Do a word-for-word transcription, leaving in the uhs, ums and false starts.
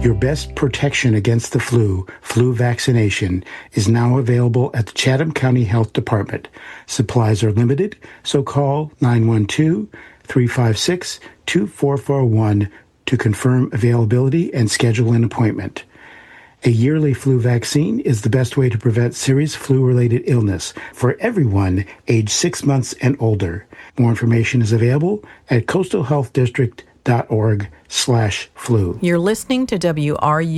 Your best protection against the flu, flu vaccination, is now available at the Chatham County Health Department. Supplies are limited, so call nine one two, three five six, two four four one to confirm availability and schedule an appointment. A yearly flu vaccine is the best way to prevent serious flu-related illness for everyone aged six months and older. More information is available at coastal health district dot org slash flu. You're listening to W R U